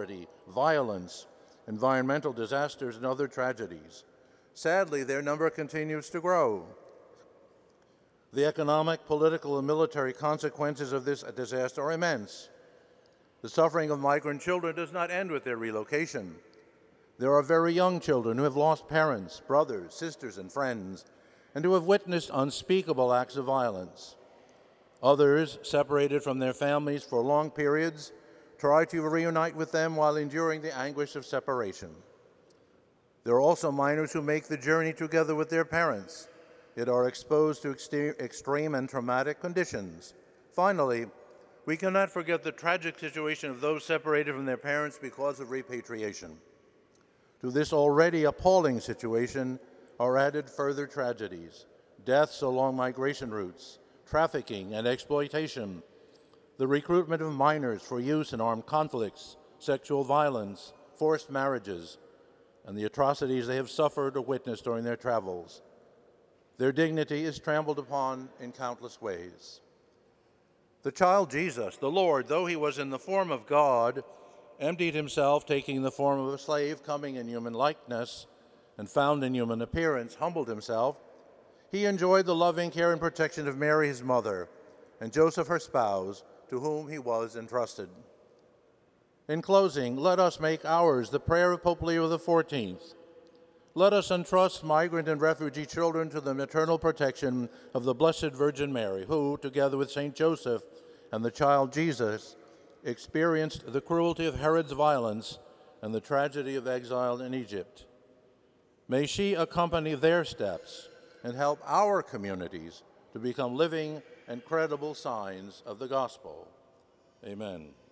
poverty, violence, environmental disasters, and other tragedies. Sadly, their number continues to grow. The economic, political, and military consequences of this disaster are immense. The suffering of migrant children does not end with their relocation. There are very young children who have lost parents, brothers, sisters, and friends, and who have witnessed unspeakable acts of violence. Others, separated from their families for long periods, try to reunite with them while enduring the anguish of separation. There are also minors who make the journey together with their parents, yet are exposed to extreme and traumatic conditions. Finally, we cannot forget the tragic situation of those separated from their parents because of repatriation. To this already appalling situation are added further tragedies, deaths along migration routes, trafficking and exploitation, the recruitment of minors for use in armed conflicts, sexual violence, forced marriages, and the atrocities they have suffered or witnessed during their travels. Their dignity is trampled upon in countless ways. The child Jesus, the Lord, though he was in the form of God, emptied himself, taking the form of a slave, coming in human likeness, and found in human appearance, humbled himself. He enjoyed the loving care and protection of Mary, his mother, and Joseph, her spouse, to whom he was entrusted. In closing, let us make ours the prayer of Pope Leo XIV. Let us entrust migrant and refugee children to the maternal protection of the Blessed Virgin Mary, who, together with Saint Joseph and the child Jesus, experienced the cruelty of Herod's violence and the tragedy of exile in Egypt. May she accompany their steps and help our communities to become living and credible signs of the gospel. Amen.